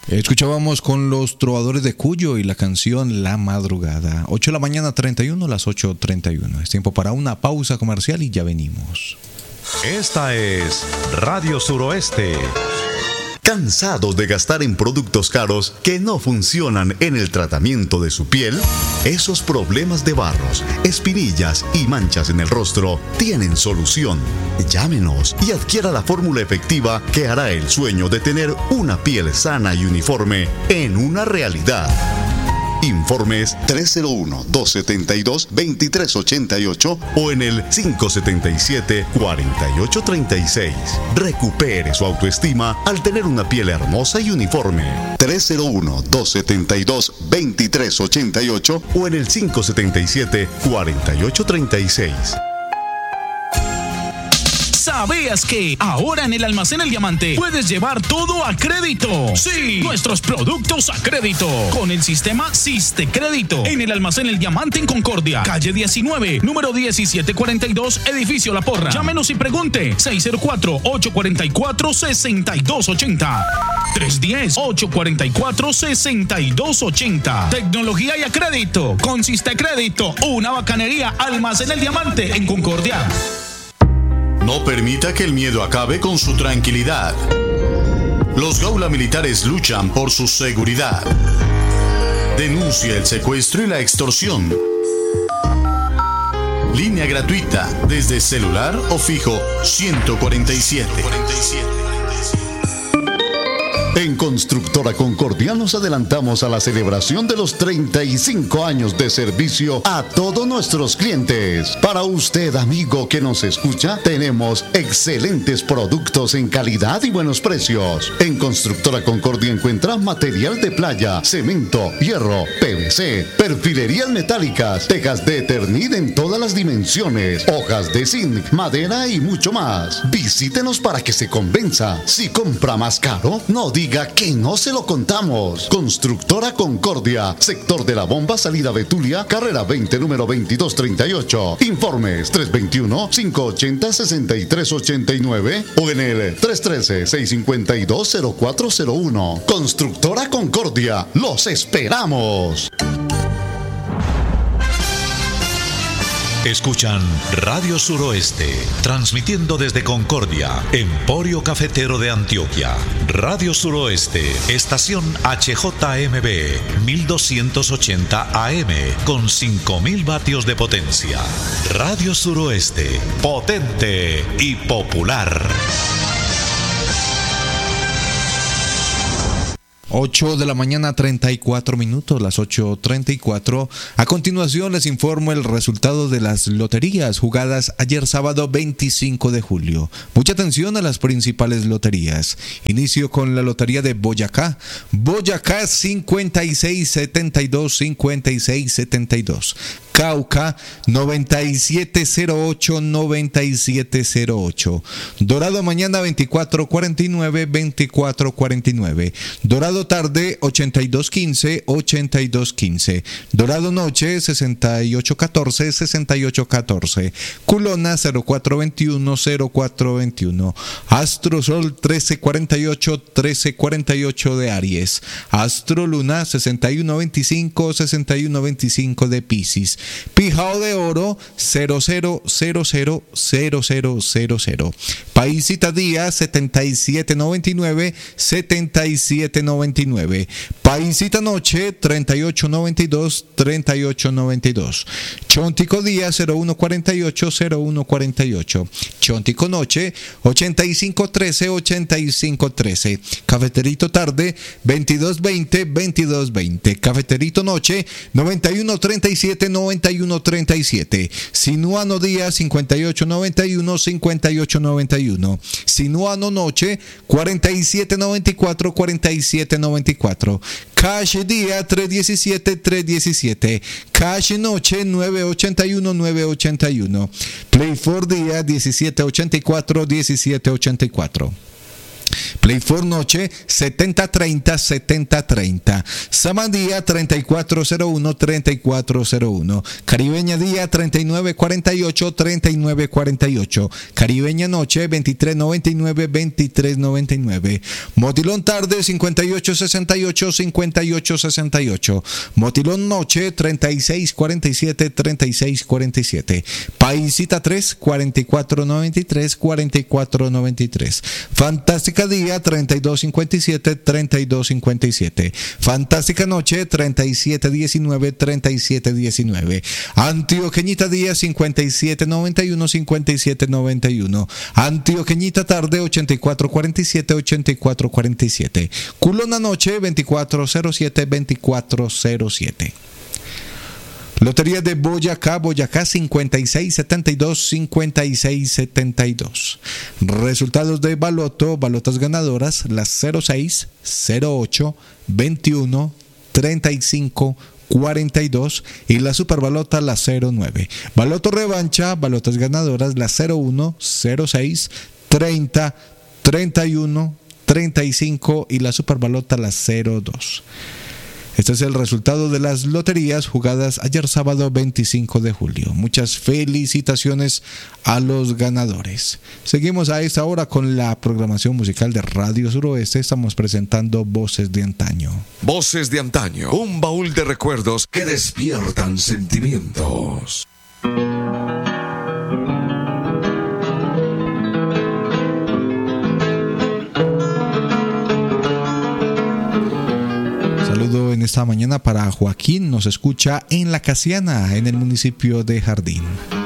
Escuchábamos con los Trovadores de Cuyo y la canción La Madrugada. 8 de la mañana 31, las 8:31. Es tiempo para una pausa comercial y ya venimos. Esta es Radio Suroeste. ¿Cansados de gastar en productos caros que no funcionan en el tratamiento de su piel? Esos problemas de barros, espinillas y manchas en el rostro tienen solución. Llámenos y adquiera la fórmula efectiva que hará el sueño de tener una piel sana y uniforme en una realidad. Informes 301-272-2388 o en el 577-4836. Recupere su autoestima al tener una piel hermosa y uniforme. 301-272-2388 o en el 577-4836. ¿Sabías que ahora en el Almacén El Diamante puedes llevar todo a crédito? Sí, nuestros productos a crédito con el sistema Siste Crédito. En el Almacén El Diamante en Concordia, calle 19, número 1742, edificio La Porra. Llámenos y pregunte. 604-844-6280. 310-844-6280. Tecnología y a crédito con Siste Crédito. Una bacanería. Almacén El Diamante en Concordia. No permita que el miedo acabe con su tranquilidad. Los Gaula Militares luchan por su seguridad. Denuncia el secuestro y la extorsión. Línea gratuita desde celular o fijo 147. En Constructora Concordia nos adelantamos a la celebración de los 35 años de servicio a todos nuestros clientes. Para usted, amigo que nos escucha, tenemos excelentes productos en calidad y buenos precios. En Constructora Concordia encuentra material de playa, cemento, hierro, PVC, perfilerías metálicas, tejas de Eternit en todas las dimensiones, hojas de zinc, madera y mucho más. Visítenos para que se convenza. Si compra más caro, no diga que no se lo contamos. Constructora Concordia, sector de la Bomba, salida Betulia, carrera 20, número 2238. Informes 321-580-6389 o en el 313-652-0401. Constructora Concordia, los esperamos. Escuchan Radio Suroeste, transmitiendo desde Concordia, Emporio Cafetero de Antioquia. Radio Suroeste, estación HJMB, 1280 AM, con 5000 vatios de potencia. Radio Suroeste, potente y popular. 8 de la mañana 34 minutos, las 8:34. A continuación les informo el resultado de las loterías jugadas ayer sábado 25 de julio. Mucha atención a las principales loterías. Inicio con la lotería de Boyacá. Boyacá 5672-5672. Cauca 9708-9708. Dorado mañana 2449-2449. Dorado tarde 8215-8215. Dorado noche 6814-6814. Culona 0421-0421. Astro Sol 1348-1348 de Aries. Astro Luna 6125-6125 de Piscis. Pijao de Oro 00000000. Paisita Día 7799-7799. Paisita Noche 3892-3892. Chontico Día 0148-0148. Chontico Noche 8513-8513. Cafeterito Tarde 2220-2220. Cafeterito Noche 9137-9137. Sinuano Día 5891-5891. Sinuano Noche 4794-4794. Cash Día 317-317. Cash Noche 981-981. Play for Día 1784-1784. Play for Noche 7030-7030. Samandía 3401-3401. Caribeña Día 3948-3948. Caribeña Noche 2399-2399. Motilón Tarde 5868-5868. Motilón Noche 3647-3647. Paisita 3 4493-4493. Fantástica Día 3257-3257. Fantástica Noche 3719-3719. Antioqueñita Día 5791-5791. Antioqueñita Tarde 8447-8447. Culona Noche 2407-2407. Lotería de Boyacá, Boyacá 5672-5672. Resultados de Baloto, balotas ganadoras, las 06, 08, 21, 35, 42 y la superbalota la 09. Baloto revancha, balotas ganadoras, la 01, 06, 30, 31, 35 y la superbalota la 02. Este es el resultado de las loterías jugadas ayer sábado 25 de julio. Muchas felicitaciones a los ganadores. Seguimos a esta hora con la programación musical de Radio Suroeste. Estamos presentando Voces de Antaño. Voces de Antaño, un baúl de recuerdos que despiertan sentimientos. Saludo en esta mañana para Joaquín, nos escucha en La Casiana, en el municipio de Jardín.